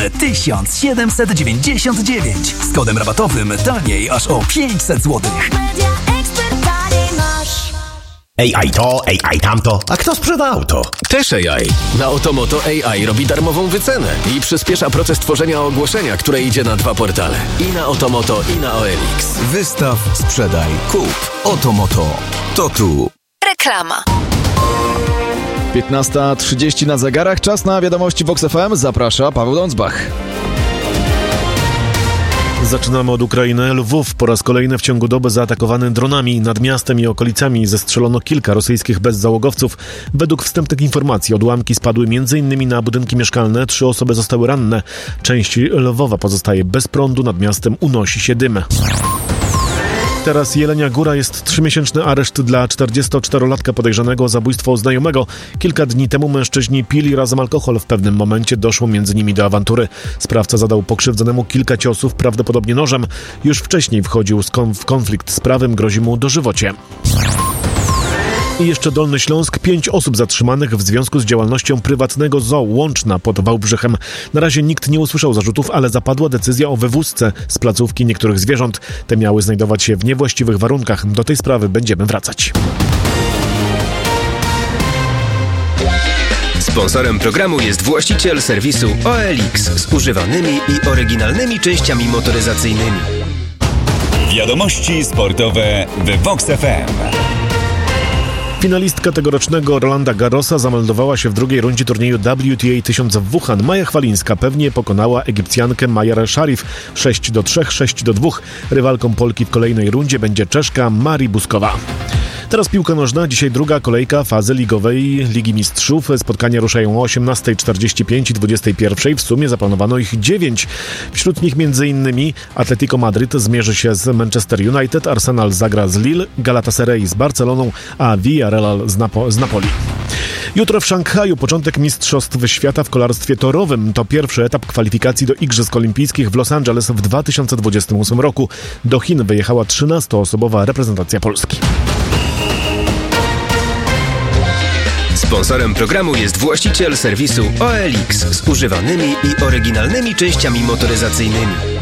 1799. Z kodem rabatowym taniej aż o 500 zł. AI to, AI tamto. A kto sprzeda auto? Też AI. Na Otomoto AI robi darmową wycenę i przyspiesza proces tworzenia ogłoszenia, które idzie na 2 portale. I na Otomoto, i na OLX. Wystaw, sprzedaj, kup. Otomoto. To tu. Reklama. 15:30 na zegarach. Czas na wiadomości Vox FM. Zaprasza Paweł Dądzbach. Zaczynamy od Ukrainy. Lwów po raz kolejny w ciągu doby zaatakowany dronami. Nad miastem i okolicami zestrzelono kilka rosyjskich bezzałogowców. Według wstępnych informacji odłamki spadły m.in. na budynki mieszkalne. 3 osoby zostały ranne. Część Lwowa pozostaje bez prądu. Nad miastem unosi się dym. Teraz Jelenia Góra jest 3-miesięczny areszt dla 44-latka podejrzanego o zabójstwo znajomego. Kilka dni temu mężczyźni pili razem alkohol. W pewnym momencie doszło między nimi do awantury. Sprawca zadał pokrzywdzonemu kilka ciosów, prawdopodobnie nożem. Już wcześniej wchodził w konflikt z prawem, grozi mu dożywocie. I jeszcze Dolny Śląsk. 5 osób zatrzymanych w związku z działalnością prywatnego zoo Łączna pod Wałbrzechem. Na razie nikt nie usłyszał zarzutów, ale zapadła decyzja o wywózce z placówki niektórych zwierząt. Te miały znajdować się w niewłaściwych warunkach. Do tej sprawy będziemy wracać. Sponsorem programu jest właściciel serwisu OLX z używanymi i oryginalnymi częściami motoryzacyjnymi. Wiadomości sportowe w Vox FM. Finalistka tegorocznego Rolanda Garrosa zameldowała się w drugiej rundzie turnieju WTA 1000 w Wuhan. Maja Chwalińska pewnie pokonała Egipcjankę Mayar Sharif 6-3, 6-2. Rywalką Polki w kolejnej rundzie będzie Czeszka Mari Buskowa. Teraz piłka nożna. Dzisiaj druga kolejka fazy ligowej Ligi Mistrzów. Spotkania ruszają o 18:45 i 21:00. W sumie zaplanowano ich 9. Wśród nich m.in. Atletico Madryt zmierzy się z Manchester United, Arsenal zagra z Lille, Galatasaray z Barceloną, a Villarreal z Napoli. Jutro w Szanghaju początek Mistrzostw Świata w kolarstwie torowym. To pierwszy etap kwalifikacji do Igrzysk Olimpijskich w Los Angeles w 2028 roku. Do Chin wyjechała 13-osobowa reprezentacja Polski. Sponsorem programu jest właściciel serwisu OLX z używanymi i oryginalnymi częściami motoryzacyjnymi.